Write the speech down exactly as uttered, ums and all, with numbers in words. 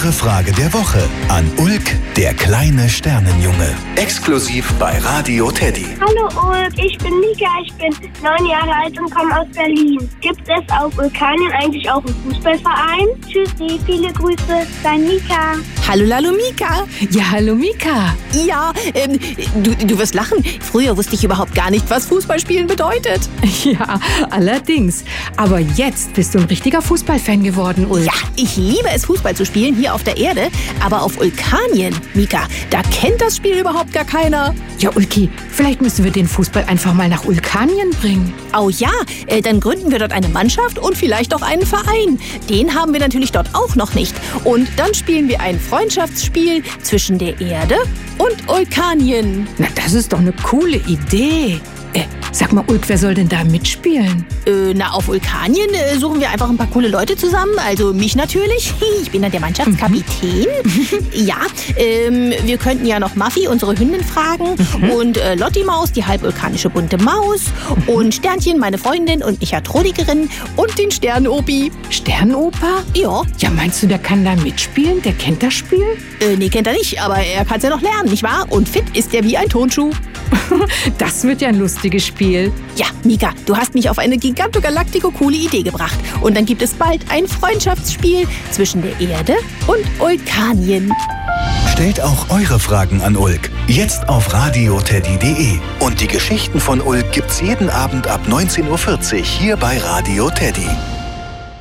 eure Frage der Woche an Ulk, der kleine Sternenjunge. Exklusiv bei Radio Teddy. Hallo Ulk, ich bin Mika, ich bin neun Jahre alt und komme aus Berlin. Gibt es auf Ulkanien eigentlich auch einen Fußballverein? Tschüssi, viele Grüße, dein Mika. Hallo Lalo Mika. Ja, hallo Mika. Ja, ähm, du, du wirst lachen. Früher wusste ich überhaupt gar nicht, was Fußballspielen bedeutet. Ja, allerdings. Aber jetzt bist du ein richtiger Fußballfan geworden, Ulk. Ja, ich liebe es, Fußball zu spielen hier auf der Erde. Aber auf Ulkanien, Mika, da kennt das Spiel überhaupt gar keiner. Ja, Ulki, vielleicht müssen wir den Fußball einfach mal nach Ulkanien bringen. Oh ja, äh, dann gründen wir dort eine Mannschaft und vielleicht auch einen Verein. Den haben wir natürlich dort auch noch nicht. Und dann spielen wir ein Freundschaftsspiel zwischen der Erde und Ulkanien. Na, das ist doch eine coole Idee. Äh, sag mal, Ulk, wer soll denn da mitspielen? Äh, na, auf Ulkanien äh, suchen wir einfach ein paar coole Leute zusammen. Also mich natürlich. Ich bin dann der Mannschaftskapitän. Mhm. Ja, ähm, wir könnten ja noch Muffy, unsere Hündin, fragen. Mhm. Und äh, Lotti Maus, die halbvulkanische bunte Maus. Mhm. Und Sternchen, meine Freundin und Mechatronikerin. Und den Sternenopi. Sternenoper? Ja. Ja, meinst du, der kann da mitspielen? Der kennt das Spiel? Äh, nee, kennt er nicht. Aber er kann es ja noch lernen, nicht wahr? Und fit ist er wie ein Tonschuh. Das wird ja ein lustiges Spiel. Ja, Mika, du hast mich auf eine gigantogalactico coole Idee gebracht. Und dann gibt es bald ein Freundschaftsspiel zwischen der Erde und Ulkanien. Stellt auch eure Fragen an Ulk. Jetzt auf radioteddy punkt de. Und die Geschichten von Ulk gibt's jeden Abend ab neunzehn Uhr vierzig hier bei Radio Teddy.